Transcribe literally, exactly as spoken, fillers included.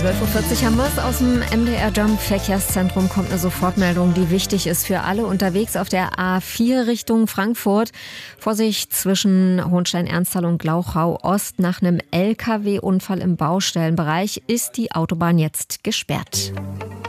zwölf Uhr vierzig haben wir es. Aus dem M D R Jump Verkehrszentrum kommt eine Sofortmeldung, die wichtig ist für alle unterwegs auf der A vier Richtung Frankfurt. Vorsicht zwischen Hohenstein-Ernsthal und Glauchau Ost. Nach einem L K W-Unfall im Baustellenbereich ist die Autobahn jetzt gesperrt.